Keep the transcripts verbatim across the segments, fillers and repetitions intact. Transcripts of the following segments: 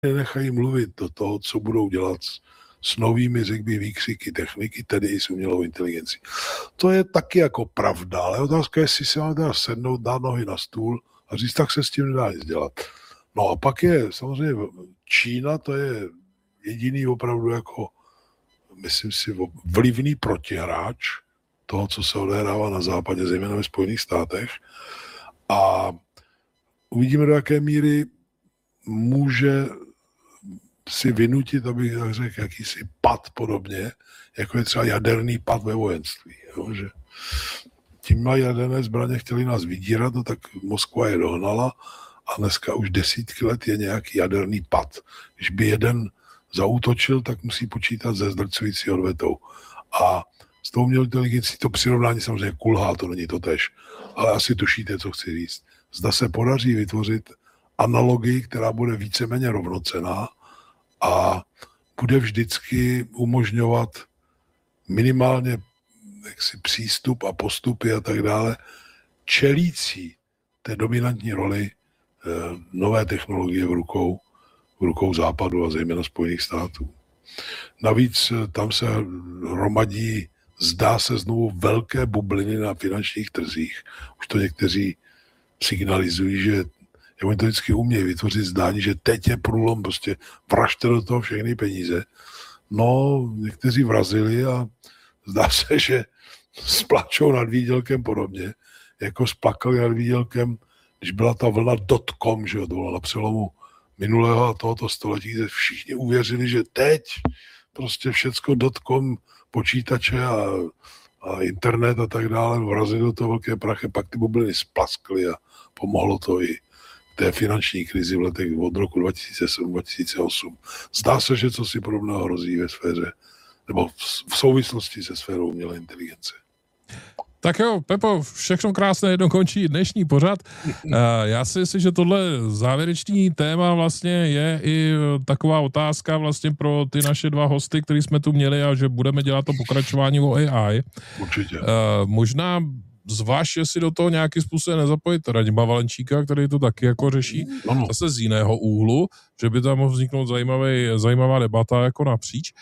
nenechají mluvit do toho, co budou dělat s, s novými, řekl bych, výkřiky techniky, tedy i s umělou inteligencí. To je taky jako pravda, ale otázka je, jestli se máme teda sednout, dát nohy na stůl a říct, tak se s tím nedá nic dělat. No a pak je samozřejmě Čína, to je jediný opravdu jako, myslím si, vlivný protihráč toho, co se odehrává na západě, zejména ve Spojených státech. A uvidíme, do jaké míry může si vynutit, abych tak řekl, jakýsi pad podobně, jako je třeba jaderný pad ve vojenství. Jo? Že tím mají jaderné zbraně, chtěli nás vydírat, no tak Moskva je dohnala a dneska už desítky let je nějaký jaderný pad. Když by jeden zaútočil, tak musí počítat se zdrcující odvetou. A s tou umělou inteligencí to přirovnání samozřejmě kulhá, to není to tež. Ale asi tušíte, co chci říct. Zda se podaří vytvořit analogii, která bude víceméně rovnocenná a bude vždycky umožňovat minimálně jaksi přístup a postupy a tak dále čelící té dominantní roli eh, nové technologie v rukou, v rukou Západu a zejména Spojených států. Navíc eh, tam se hromadí, zdá se znovu, velké bubliny na finančních trzích. Už to někteří signalizují, že oni to vždycky umějí vytvořit zdání, že teď je průlom, prostě vražte do toho všechny peníze. No, někteří vrazili a zdá se, že splačou nad výdělkem podobně, jako splakali nad výdělkem, když byla ta vlna dotcom, že jo, to bylo na přelomu minulého a tohoto století, kde všichni uvěřili, že teď prostě všecko dotcom, počítače a, a internet a tak dále vrazili do toho velké prachy, pak ty bubliny splaskly a pomohlo to i té finanční krizi v letech od roku dva tisíce sedm dva tisíce osm. Zdá se, že co si podobného hrozí ve sféře, nebo v souvislosti se sférou umělé inteligence. Tak jo, Pepo, všechno krásné, jednou končí dnešní pořad. Já si myslím, že tohle závěrečný téma vlastně je i taková otázka vlastně pro ty naše dva hosty, který jsme tu měli a že budeme dělat to pokračování o A I. Určitě. Možná zváž, jestli do toho nějakým způsobem nezapojit Radima Valenčíka, který to taky jako řeší ano. Zase z jiného úhlu, že by tam mohla vzniknout zajímavý, zajímavá debata jako napříč.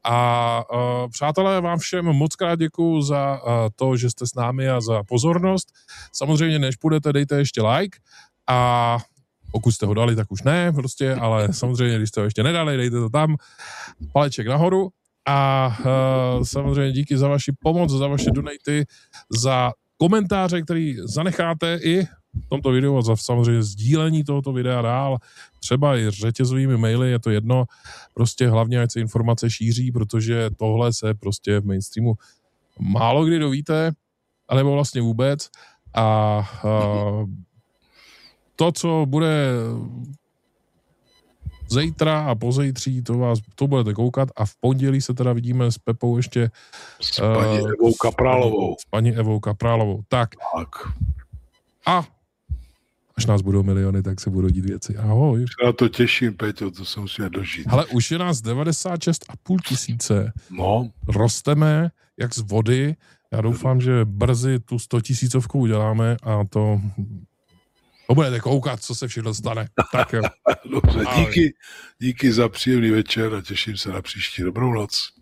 A uh, přátelé, vám všem moc krát děkuju za uh, to, že jste s námi a za pozornost. Samozřejmě, než půjdete, dejte ještě like a pokud jste ho dali, tak už ne, prostě, ale samozřejmě, když jste ho ještě nedali, dejte to tam, paleček nahoru. A uh, samozřejmě díky za vaši pomoc, za vaše donaty, za komentáře, který zanecháte i v tomto videu a za samozřejmě sdílení tohoto videa dál, třeba i řetězovými maily, je to jedno, prostě hlavně, ať se informace šíří, protože tohle se prostě v mainstreamu málo kdy dovíte, anebo vlastně vůbec. A uh, to, co bude zítra a pozejtří, to vás, to budete koukat a v pondělí se teda vidíme s Pepou ještě s paní uh, Evou Kaprálovou. S paní Evou Kaprálovou. Tak. tak. A až nás budou miliony, tak se budou dít věci. Ahoj. Já to těším, Peťo, to se musíme dožít. Ale už je nás devadesát šest a půl tisíce. No. Rosteme jak z vody. Já doufám, že brzy tu stotisícovku uděláme a to... To budete koukat, co se všechno stane. Tak jo. Dobře, díky, díky za příjemný večer a těším se na příští. Dobrou noc.